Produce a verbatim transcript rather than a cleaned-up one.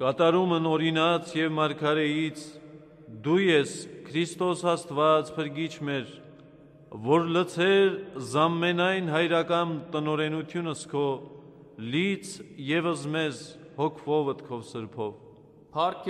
կատարումն օրինաց և մարգարեից, դու ես Քրիստոս Աստված փրկիչ մեր, որ լցեր զամմենայն հայրական տնօրենությունս քո, լից ևս մեզ հոգվովդ քո սրբով։ Փառք